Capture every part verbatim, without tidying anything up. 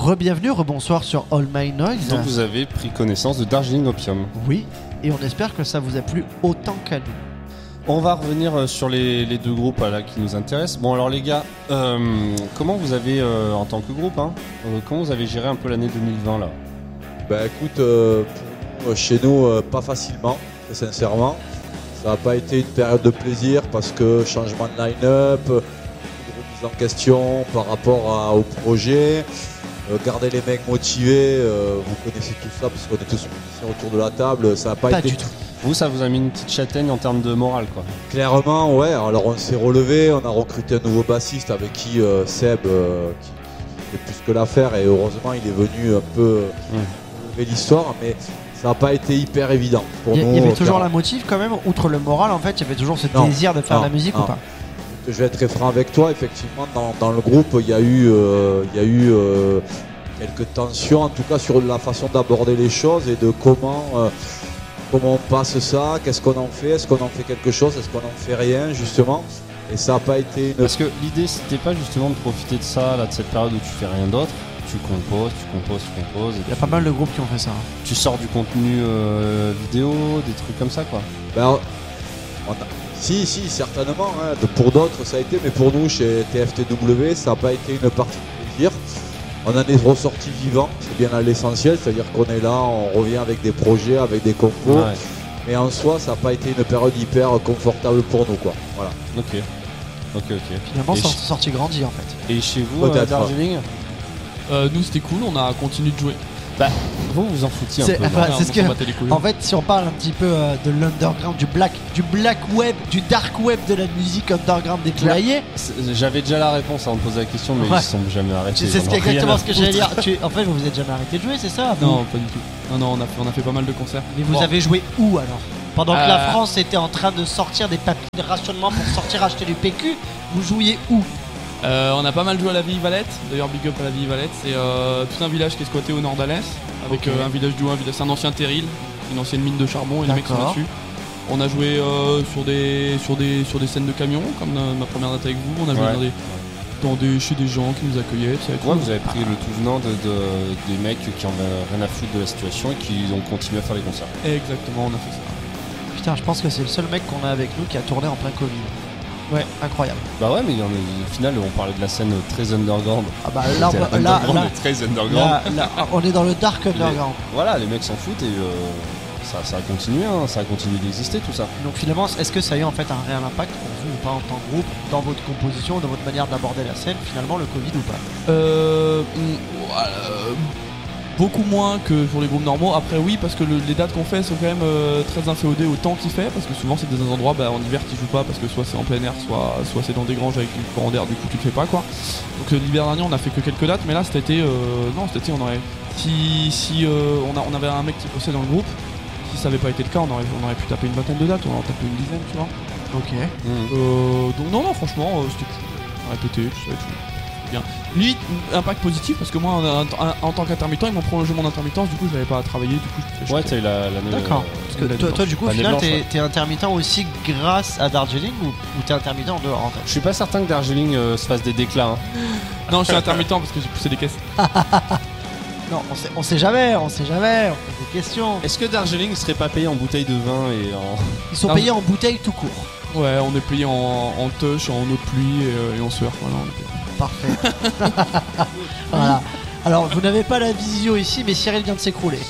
Re-bienvenue, rebonsoir sur All My Noise. Donc vous avez pris connaissance de Darjeeling Opium. Oui, et on espère que ça vous a plu autant qu'à nous. On va revenir sur les, les deux groupes là, qui nous intéressent. Bon alors les gars, euh, comment vous avez, euh, en tant que groupe, hein, euh, comment vous avez géré un peu l'année deux mille vingt là? Bah écoute, euh, pour nous, chez nous, euh, pas facilement, très sincèrement. Ça n'a pas été une période de plaisir parce que changement de line-up, remise en question par rapport à, au projet, euh, garder les mecs motivés, euh, vous connaissez tout ça parce qu'on est tous musiciens autour de la table, ça n'a pas, Pas été... du tout. Vous, ça vous a mis une petite châtaigne en termes de morale, quoi. Clairement, ouais. Alors on s'est relevé, on a recruté un nouveau bassiste avec qui euh, Seb, euh, qui, qui fait plus que l'affaire, et heureusement il est venu un peu Mmh. relever l'histoire, mais ça n'a pas été hyper évident pour Il y, nous. il y avait toujours car... la motive quand même, outre le moral en fait, il y avait toujours ce Non, désir de faire non, de la musique non. ou pas? Je vais être très franc avec toi, effectivement, dans, dans le groupe, il y a eu, euh, il y a eu euh, quelques tensions, en tout cas sur la façon d'aborder les choses et de comment, euh, comment on passe ça, qu'est-ce qu'on en fait, est-ce qu'on en fait quelque chose, est-ce qu'on en fait rien, justement. Et ça n'a pas été une... Parce que l'idée, c'était pas justement de profiter de ça, là, de cette période où tu fais rien d'autre. Tu composes, tu composes, tu composes. Il y a pas mal de groupes qui ont fait ça. hein. Tu sors du contenu euh, vidéo, des trucs comme ça, quoi. Ben, on a- Si, si, certainement. Hein. De- Pour d'autres, ça a été, mais pour nous, chez T F T W, ça n'a pas été une partie de plaisir. On en est ressorti vivant, c'est bien à l'essentiel, c'est-à-dire qu'on est là, on revient avec des projets, avec des compos. Ouais. Mais en soi, ça n'a pas été une période hyper confortable pour nous, quoi. Voilà. Ok. Ok, ok. Finalement, Et c'est ch- sorti grandi en fait. Et chez vous, euh, Peut-être. Darjeeling, Euh, nous c'était cool, on a continué de jouer. bah, vous vous en foutiez un C'est- peu. enfin, non c'est on ce s'en que- battait les couilles. En fait, si on parle un petit peu euh, de l'underground, du black, du black web, du dark web de la musique underground déployée, C'est- J'avais déjà la réponse à me poser la question, mais Ouais. ils sont jamais arrêtés. c'est ils ce en ont rien exactement à ce que j'allais foutre. dire. Tu- En fait, vous vous êtes jamais arrêté de jouer, c'est ça? Non, pas du tout. Non, non, on a fait, on a fait pas mal de concerts. Mais vous Bon. avez joué où alors? Pendant que la Euh. France était en train de sortir des papiers de rationnement pour sortir acheter du P Q, vous jouiez où? Euh, on a pas mal joué à la Vieille Valette. D'ailleurs, big up à la Vieille Valette. C'est euh, tout un village qui est squatté au nord d'Alès, avec Ok. euh, un village du un village. C'est un ancien terril, une ancienne mine de charbon, et les mecs sont D'accord. dessus. On a joué euh, sur des sur des sur des scènes de camions, comme euh, ma première date avec vous. On a joué Ouais. dans des dans des chez des gens qui nous accueillaient. tout ça et tout. Ouais, vous avez pris le tout venant de, de- des mecs qui en avaient rien à foutre de la situation et qui ont continué à faire des concerts. Exactement, on a fait ça. Putain, je pense que c'est le seul mec qu'on a avec nous qui a tourné en plein Covid. Ouais, incroyable. Bah ouais, mais il y en a- au final, on parlait de la scène très underground. Ah bah là, C'était on- là, underground là, et très underground. là, là, on est dans le dark Les- underground. Voilà, les mecs s'en foutent et euh, ça, ça a continué, hein, ça a continué d'exister tout ça. Donc finalement, est-ce que ça a eu en fait un réel impact pour vous ou pas en tant que groupe, dans votre composition, dans votre manière d'aborder la scène, finalement le Covid ou pas? Euh, mm, voilà, euh, beaucoup moins que pour les groupes normaux. Après oui, parce que le- les dates qu'on fait sont quand même euh, très inféodées au temps qu'il fait, parce que souvent c'est des endroits bah, en hiver tu joues pas parce que soit c'est en plein air, soit, soit c'est dans des granges avec du courant d'air, du coup tu le fais pas quoi. Donc euh, l'hiver dernier on a fait que quelques dates, mais là cet été, euh, non cet été on aurait, si, si euh, on, a, on avait un mec qui bossait dans le groupe, si ça avait pas été le cas on aurait, on aurait pu taper une vingtaine de dates, on aurait tapé une dizaine tu vois. Ok. Euh, donc non non franchement euh, c'était cool, on a répété tout ça et tout. Bien. Limite, impact positif parce que moi en, en- en tant qu'intermittent ils m'ont prolongé mon intermittence, du coup je n'avais pas à travailler, du coup je Ouais, t'as eu la, la D'accord. Parce que l'année toi, blanche. toi, du coup, au L'année final, blanche, t'es ouais. t'es intermittent aussi grâce à Darjeeling ou, ou t'es intermittent en dehors en fait? Je suis pas certain que Darjeeling euh, se fasse des déclats. hein. Non, je suis intermittent parce que j'ai poussé des caisses. Non, on sait, on sait jamais, on sait jamais, on pose des questions. Est-ce que Darjeeling serait pas payé en bouteille de vin et en... Ils sont Non, payés en bouteille tout court. Ouais, on est payé en, en touch, en eau de pluie et, euh, et en sueur. Voilà, on est payé. Parfait. Voilà. Alors, vous n'avez pas la visio ici, mais Cyril vient de s'écrouler.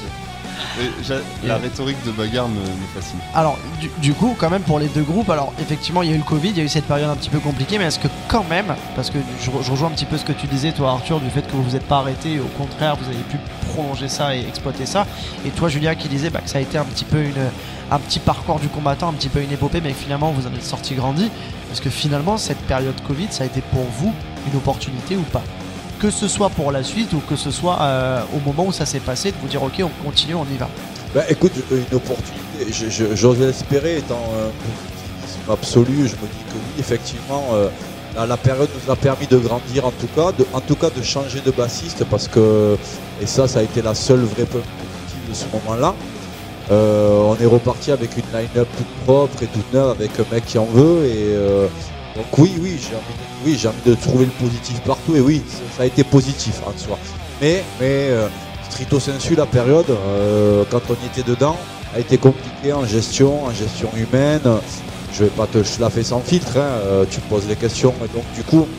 La rhétorique de bagarre me, me fascine. Alors, du, du coup, quand même, pour les deux groupes, alors effectivement, il y a eu le Covid, il y a eu cette période un petit peu compliquée, mais est-ce que quand même, parce que je, je rejoins un petit peu ce que tu disais, toi, Arthur, du fait que vous vous êtes pas arrêté, au contraire, vous avez pu prolonger ça et exploiter ça, et toi, Julien, qui disait bah, que ça a été un petit peu une, un petit parcours du combattant, un petit peu une épopée, mais finalement, vous en êtes sorti grandi, parce que finalement, cette période Covid, ça a été pour vous une opportunité ou pas? Que ce soit pour la suite ou que ce soit euh, au moment où ça s'est passé, de vous dire ok, on continue, on y va. Bah écoute, une opportunité, je- je- j'ose l'espérer, étant un positivisme absolu, je me dis que oui, effectivement, euh, la, la période nous a permis de grandir en tout cas, de, en tout cas de changer de bassiste, parce que, et ça, ça a été la seule vraie preuve positive de ce moment-là. Euh, on est reparti avec une line-up toute propre et toute neuve, avec un mec qui en veut, et euh, donc oui, oui, j'ai envie, de, oui, j'ai envie de trouver le positif partout, et oui, ça, ça a été positif en soi. Mais, mais euh, stricto sensu, la période, euh, quand on y était dedans, a été compliquée en gestion, en gestion humaine. Je vais pas te la faire sans filtre, hein, euh, tu me poses les questions. Et donc du coup,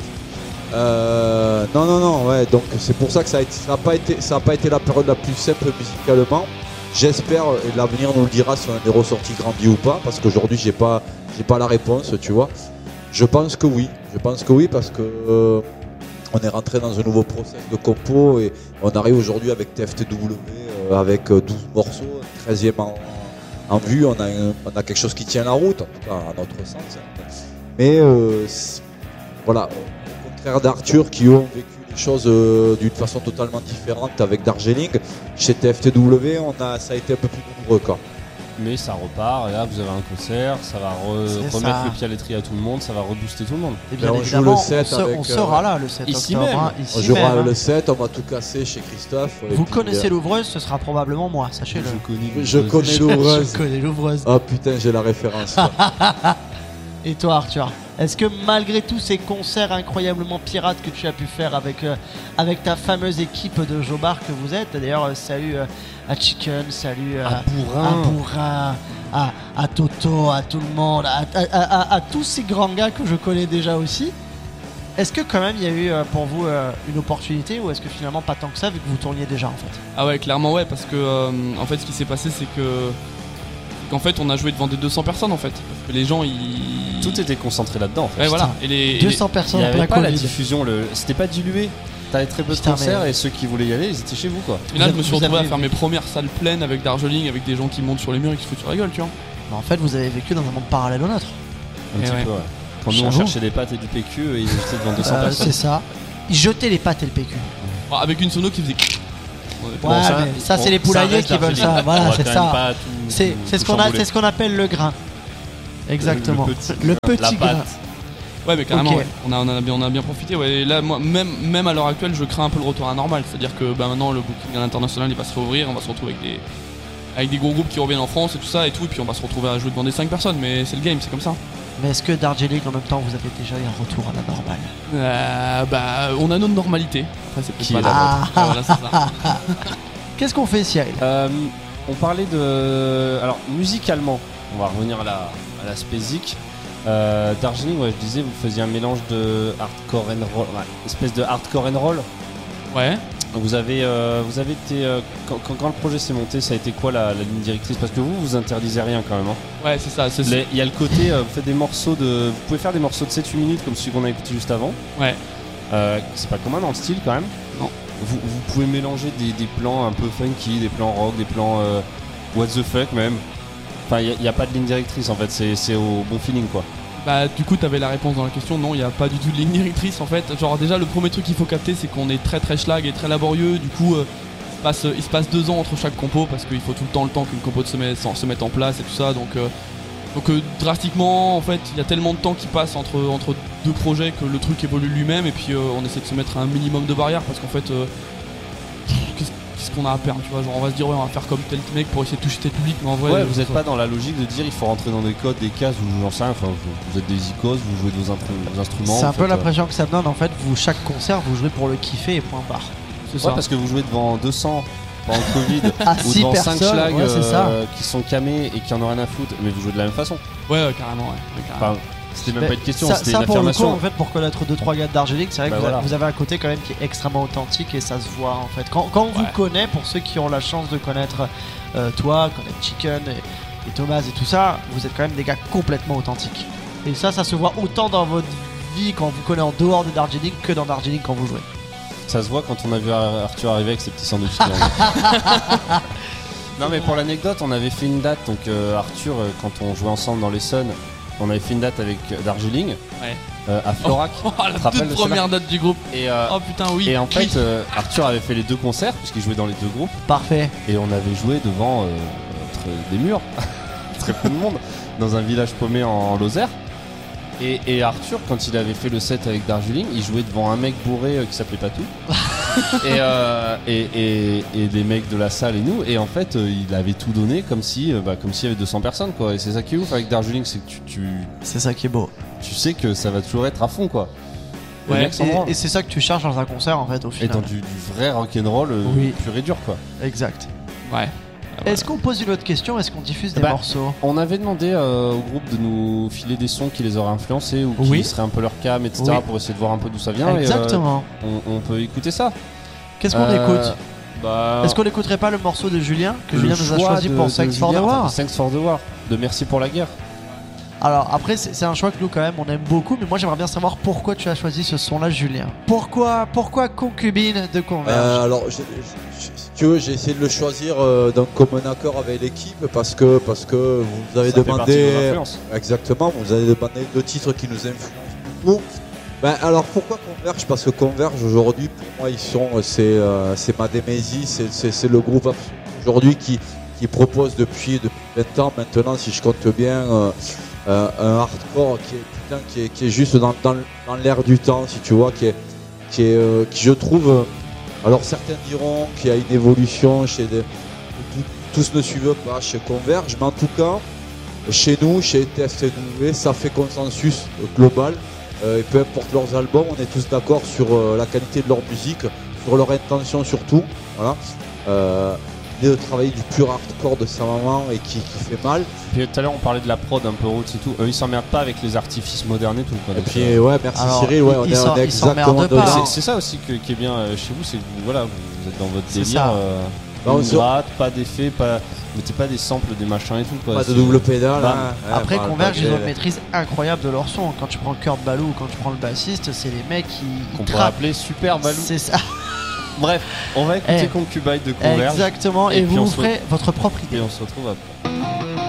euh, non, non, non, ouais, donc c'est pour ça que ça a été, ça a pas été, ça a pas été la période la plus simple musicalement. J'espère, et l'avenir nous le dira si on a des ressorties grandies ou pas, parce qu'aujourd'hui j'ai pas, j'ai pas la réponse, tu vois. Je pense que oui, je pense que oui, parce que euh, on est rentré dans un nouveau process de compo et on arrive aujourd'hui avec T F T W, euh, avec douze morceaux, treizième en, en vue, on a, un, on a quelque chose qui tient la route, en tout cas à notre sens. Mais euh, voilà, au contraire d'Arthur qui ont vécu les choses euh, d'une façon totalement différente avec Darjeeling, chez T F T W, on a, ça a été un peu plus douloureux quoi. Mais ça repart, et là vous avez un concert, ça va re- remettre ça. le pied à l'étrier à tout le monde, ça va rebooster tout le monde. Et bien on joue évidemment, le sept on, se- avec, on sera euh, là le sept ici octobre. même. hein, On ici jouera même, hein. le sept, on va tout casser chez Christophe. et Vous puis, connaissez euh, l'ouvreuse, ce sera probablement moi, sachez-le. connais Je connais l'ouvreuse. Je connais l'ouvreuse. Oh putain, j'ai la référence. Et toi Arthur, est-ce que malgré tous ces concerts incroyablement pirates que tu as pu faire avec, euh, avec ta fameuse équipe de Jobar que vous êtes, d'ailleurs euh, salut euh, à Chicken, salut euh, À Bourrin. à, Bourrin, à, à Toto, à tout le monde, à, à- à- à- à tous ces grands gars que je connais déjà aussi, est-ce que quand même il y a eu euh, pour vous euh, une opportunité ou est-ce que finalement pas tant que ça vu que vous tourniez déjà en fait? Ah ouais, clairement ouais, parce que euh, en fait ce qui s'est passé c'est que qu'en fait on a joué devant des deux cents personnes en fait, parce que les gens ils Tout était concentré là-dedans en fait. ouais, voilà, et les, et les- deux cents Il personnes n'y en avait plein pas la Covid. diffusion, le... c'était pas dilué. T'avais très peu de Putain, concerts mais- et ceux qui voulaient y aller, ils étaient chez vous quoi. et là Vous je me suis avez- retrouvé vous à faire avez- mes premières salles pleines avec Darjeeling, avec des gens qui montent sur les murs et qui se foutent sur la gueule, tu vois. Mais en fait vous avez vécu dans un monde parallèle au nôtre. Un Et petit ouais. peu, ouais. Quand nous on J'avoue. cherchait des pâtes et du P Q et ils étaient devant deux cents Euh, personnes. c'est ça. Ils jetaient les pâtes et le P Q. Bon, avec une sono qui faisait Ouais, ça, mais ça bon, c'est les ça poulaillers reste qui veulent Darjeeling. ça. On Voilà, va c'est quand même ça. pas tout- C'est tout- c'est ce tout qu'on a, chambouler. c'est ce qu'on appelle le grain. Exactement. Le petit Le grain, petit la grain. pâte. Ouais, mais carrément, Ok. ouais. on, a, on, a bien, on a bien profité. Ouais. Et là, moi, même, même à l'heure actuelle, je crains un peu le retour à la normale. C'est-à-dire que bah, maintenant, le booking à l'international il va se réouvrir. On va se retrouver avec des, avec des gros groupes qui reviennent en France et tout ça. Et tout. Et puis on va se retrouver à jouer devant des cinq personnes. Mais c'est le game, c'est comme ça. Mais est-ce que Darjeeling en même temps vous avez déjà eu un retour à la normale? Euh, bah, on a notre normalité. Après, c'est peut-être Qui pas est la la nôtre. Ah, voilà, c'est ça. Qu'est-ce qu'on fait Cyril? Euh, on parlait de. Alors, musicalement, on va revenir à la, à la spécique. Euh, Darjeeling, ouais, je disais, vous faisiez un mélange de hardcore and roll, ouais, espèce de hardcore and roll. Ouais. Vous avez, euh, vous avez été. euh, quand, quand- quand le projet s'est monté, ça a été quoi la, la ligne directrice? Parce que vous, vous interdisez rien quand même. hein. Ouais, c'est ça. C'est Les- Il y a le côté, euh, vous faites des morceaux de. Vous pouvez faire des morceaux de sept huit minutes comme celui qu'on a écouté juste avant. Ouais. Euh, c'est pas commun dans le style quand même. Non. Vous, vous pouvez mélanger des, des plans un peu funky, des plans rock, des plans euh, what the fuck même. Enfin, il n'y a, a pas de ligne directrice en fait, c'est c'est au bon feeling quoi. Bah du coup t'avais la réponse dans la question, non il n'y a pas du tout de ligne directrice en fait. Genre déjà le premier truc qu'il faut capter c'est qu'on est très très schlag et très laborieux, du coup euh, il, se passe, il se passe deux ans entre chaque compo parce qu'il faut tout le temps le temps qu'une compo se mette, se mette en place et tout ça, donc, euh, donc euh, drastiquement en fait il y a tellement de temps qui passe entre, entre deux projets que le truc évolue lui-même et puis euh, on essaie de se mettre un minimum de barrières parce qu'en fait euh, pff, qu'est-ce qu'est-ce qu'on a à perdre, tu vois, genre on va se dire ouais on va faire comme tel mec pour essayer de toucher tel public, mais en vrai Ouais, euh, vous n'êtes pas dans la logique de dire il faut rentrer dans des codes, des cases, ou j'en sais rien, enfin, vous, vous êtes des icônes, vous jouez de vos, intru- vos instruments. C'est un vous peu faites, l'impression que ça me donne en fait. Vous chaque concert vous jouez pour le kiffer et point barre. c'est euh, ça. Ouais, parce que vous jouez devant deux cents pendant le Covid, À ou six devant cinq personnes, schlags ouais, c'est ça. euh, qui sont camés et qui en ont rien à foutre, mais vous jouez de la même façon. Ouais, ouais, carrément, ouais, ouais, carrément. Enfin, c'était même Mais pas une question, ça, c'était ça une pour le coup, affirmation. en fait, pour connaître deux trois gars de Darjeeling, c'est vrai Bah que vous, a- voilà. vous avez un côté quand même qui est extrêmement authentique et ça se voit en fait. Quand, quand on vous Ouais. connaît, pour ceux qui ont la chance de connaître euh, toi, connaître Chicken et, et Thomas et tout ça, vous êtes quand même des gars complètement authentiques. Et ça, ça se voit autant dans votre vie quand vous connaissez en dehors de Darjeeling que dans Darjeeling quand vous jouez. Ça se voit quand on a vu Ar- Arthur arriver avec ses petits sandwichs. Non mais pour l'anecdote, on avait fait une date, donc euh, Arthur, euh, quand on jouait ensemble dans les Suns, on avait fait une date avec euh, Darjeeling, Ouais. euh, à Florac. Oh, la te rappelles toute de première date du groupe. Et, euh, Oh putain, oui. et en oui. fait, euh, Arthur avait fait les deux concerts, puisqu'il jouait dans les deux groupes, Parfait. et on avait joué devant euh, très- des murs, très peu de monde, dans un village paumé en, en Lozère. Et, et Arthur, quand il avait fait le set avec Darjeeling, il jouait devant un mec bourré euh, qui s'appelait Patou. et, euh, et, et, et des mecs de la salle et nous. Et en fait, euh, il avait tout donné comme si, euh, bah, comme s'il y avait deux cents personnes, quoi. Et c'est ça qui est ouf avec Darjeeling, c'est que tu, tu, C'est ça qui est beau. tu sais que ça va toujours être à fond, quoi. Les Ouais, mecs s'en et, branlent. et c'est ça que tu cherches dans un concert en fait au Et final. dans du, du vrai rock'n'roll euh, Oui. pur et dur quoi. Exact. Ouais. Est-ce qu'on pose une autre question? Est-ce qu'on diffuse des Bah, morceaux? On avait demandé euh, au groupe de nous filer des sons qui les auraient influencés ou qui Oui. seraient un peu leur cam, et cetera Oui. pour essayer de voir un peu d'où ça vient. Exactement. Et, euh, on, on peut écouter ça. Qu'est-ce qu'on Euh, écoute? bah, Est-ce qu'on n'écouterait pas le morceau de Julien que le Julien nous a choix choisi de- pour de Thanks for the Julien, War? Thanks for the War, de Merci pour la guerre. Alors après c'est c'est un choix que nous quand même on aime beaucoup, mais moi j'aimerais bien savoir pourquoi tu as choisi ce son-là, Julien. Pourquoi pourquoi Concubine de Converge? Euh, alors, j'ai- j'ai- si tu veux, j'ai essayé de le choisir euh, d'un commun accord avec l'équipe parce que, parce que vous avez Ça fait partie de vos demandé. influences. Exactement, vous avez demandé deux titres qui nous influencent beaucoup. Ben, alors pourquoi Converge? Parce que Converge aujourd'hui, pour moi, ils sont, c'est, euh, c'est ma démésie, c'est, c'est, c'est le groupe absolu aujourd'hui qui, qui propose depuis, depuis vingt ans maintenant, si je compte bien, euh, euh, un hardcore qui est, putain, qui est, qui est juste dans, dans, dans l'air du temps, si tu vois, qui est, qui est, euh, qui je trouve. euh, alors certains diront qu'il y a une évolution chez des, tout- tous ne suivent pas chez Converge, mais en tout cas, chez nous, chez T F C W, ça fait consensus euh, global. Euh, et peu importe leurs albums, on est tous d'accord sur euh, la qualité de leur musique, sur leur intention surtout. Voilà. Euh, l'idée de travailler du pur hardcore de sa maman et qui, qui fait mal. Puis tout à l'heure on parlait de la prod un peu roots et tout. Eux ils s'emmerdent pas avec les artifices modernes et tout. Quoi. Et Donc, puis euh, ouais, merci Alors, Cyril, ouais, on ils est, s'en- on est ils s'emmerdent exactement pas, dedans. hein. c'est, c'est ça aussi que- qui est bien euh, chez vous, c'est que vous, voilà, vous êtes dans votre C'est délire. ça. Euh, Bah, on une se- gratte, pas d'effet, pas, mettez pas des samples, des machins et tout. Quoi. Pas de C'est- double pédale. Bam. hein. Ouais, Après bah, Converge ils ont malgré- une maîtrise incroyable de leur son. Quand tu prends Kurt Ballou ou quand tu prends le bassiste, c'est les mecs qui qu'on ils pourrait trappent. appeler Super Balou. C'est ça. Bref, on va écouter Eh, Concubine de Converge Exactement. Et Et, puis vous on vous se- ferez votre propre idée. et on se retrouve après.